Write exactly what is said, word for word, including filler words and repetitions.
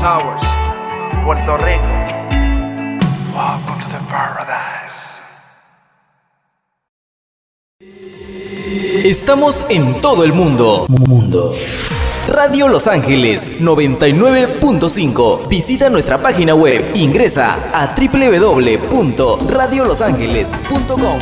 Towers, Puerto Rico. Welcome to the paradise. Estamos en todo el mundo. Mundo. Radio Los Ángeles noventa y nueve punto cinco. Visita nuestra página web. Ingresa a doble u doble u doble u punto radio los ángeles punto com.